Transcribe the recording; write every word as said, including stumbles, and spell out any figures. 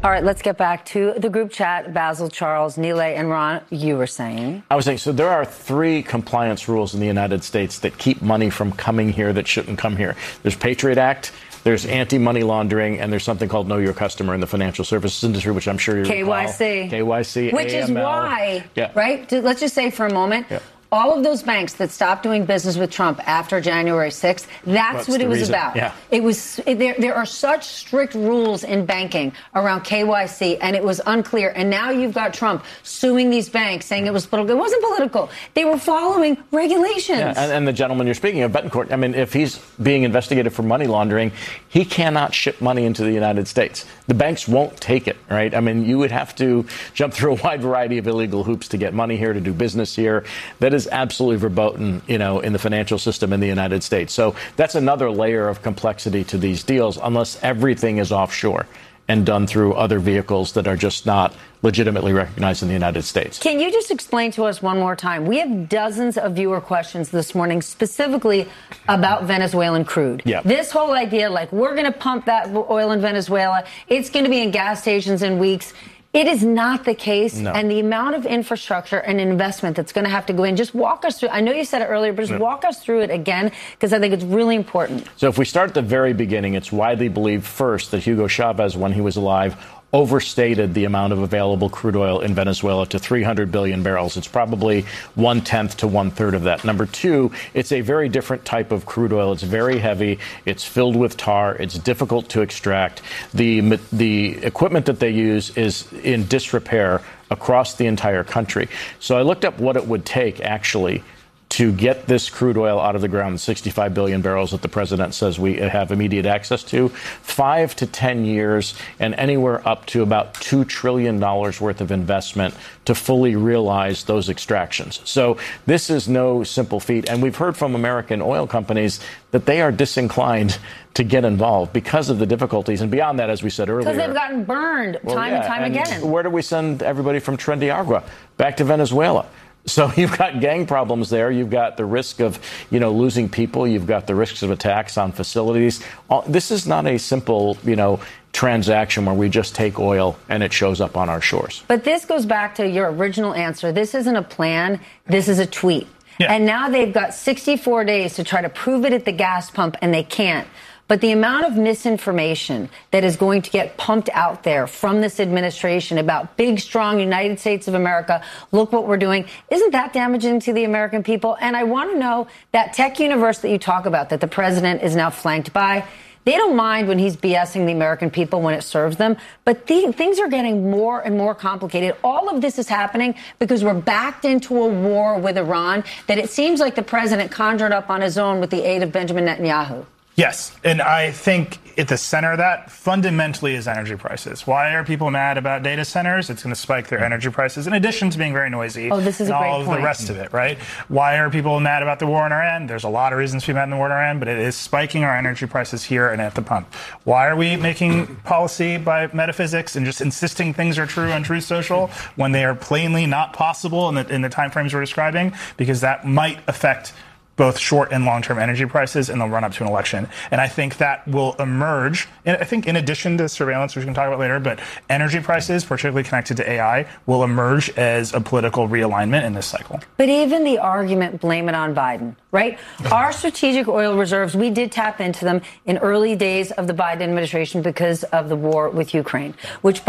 All right, let's get back to the group chat. Basil, Charles, Nilay, and Ron, you were saying. I was saying, so there are three compliance rules in the United States that keep money from coming here that shouldn't come here. There's Patriot Act, there's anti-money laundering, and there's something called Know Your Customer in the financial services industry, which I'm sure you K Y C. recall. K Y C, Which A M L. is why, yeah. right? Let's just say for a moment, yeah. all of those banks that stopped doing business with Trump after January sixth, that's What's what it was reason? about. Yeah. It was there. There are such strict rules in banking around K Y C, and it was unclear. And now you've got Trump suing these banks, saying it was political. It wasn't political. They were following regulations. Yeah, and, and the gentleman you're speaking of, Betancourt, I mean, if he's being investigated for money laundering, he cannot ship money into the United States. The banks won't take it, right? I mean, you would have to jump through a wide variety of illegal hoops to get money here, to do business here. That is absolutely verboten, you know, in the financial system in the United States. So that's another layer of complexity to these deals, unless everything is offshore and done through other vehicles that are just not legitimately recognized in the United States. Can you just explain to us one more time? We have dozens of viewer questions this morning specifically about Venezuelan crude. Yeah. This whole idea, like, we're going to pump that oil in Venezuela, it's going to be in gas stations in weeks. It is not the case. No. And the amount of infrastructure and investment that's going to have to go in, just walk us through. I know you said it earlier, but just yeah. walk us through it again, because I think it's really important. So if we start at the very beginning, it's widely believed first that Hugo Chavez, when he was alive, overstated the amount of available crude oil in Venezuela to three hundred billion barrels. It's probably one-tenth to one-third of that. Number two, it's a very different type of crude oil. It's very heavy. It's filled with tar. It's difficult to extract. The, the equipment that they use is in disrepair across the entire country. So I looked up what it would take, actually, to get this crude oil out of the ground, sixty-five billion barrels that the president says we have immediate access to, five to ten years and anywhere up to about two trillion dollars worth of investment to fully realize those extractions. So this is no simple feat. And we've heard from American oil companies that they are disinclined to get involved because of the difficulties. And beyond that, as we said earlier, because they've gotten burned well, time yeah, and time and again. Where do we send everybody from Tren de Agua? Back to Venezuela. So you've got gang problems there. You've got the risk of, you know, losing people. You've got the risks of attacks on facilities. This is not a simple, you know, transaction where we just take oil and it shows up on our shores. But this goes back to your original answer. This isn't a plan. This is a tweet. Yeah. And now they've got sixty-four days to try to prove it at the gas pump, and they can't. But the amount of misinformation that is going to get pumped out there from this administration about big, strong United States of America, look what we're doing, isn't that damaging to the American people? And I want to know that tech universe that you talk about, that the president is now flanked by, they don't mind when he's BSing the American people when it serves them. But the, things are getting more and more complicated. All of this is happening because we're backed into a war with Iran that it seems like the president conjured up on his own with the aid of Benjamin Netanyahu. Yes, and I think at the center of that fundamentally is energy prices. Why are people mad about data centers? It's going to spike their energy prices, in addition to being very noisy. Oh, this is and a great all of point. the rest of it, right? Why are people mad about the war in Iran? There's a lot of reasons to be mad in the war in Iran, but it is spiking our energy prices here and at the pump. Why are we making policy by metaphysics and just insisting things are true on Truth Social when they are plainly not possible in the, in the timeframes we're describing? Because that might affect both short and long-term energy prices in the run-up to an election. And I think that will emerge, and I think in addition to surveillance, which we can talk about later, but energy prices, particularly connected to A I, will emerge as a political realignment in this cycle. But even the argument, blame it on Biden, right? Our strategic oil reserves, we did tap into them in early days of the Biden administration because of the war with Ukraine, which